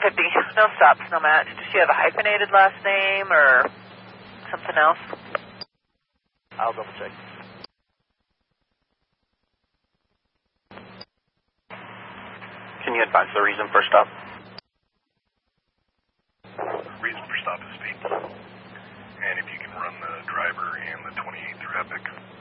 150. No stops, no match. Does she have a hyphenated last name or something else? I'll double check. Can you advise the reason for stop? Reason for stop is speed. And if you can run the driver and the 28 through Epic.